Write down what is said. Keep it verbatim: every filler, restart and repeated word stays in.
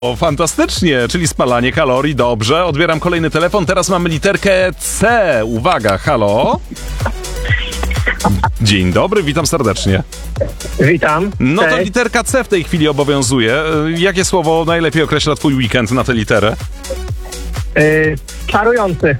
O, fantastycznie, czyli spalanie kalorii, dobrze. Odbieram kolejny telefon, teraz mamy literkę C. Uwaga, halo? Dzień dobry, witam serdecznie. Witam. No to Cześć. literka C w tej chwili obowiązuje. Jakie słowo najlepiej określa twój weekend na tę literę? Yy, czarujący.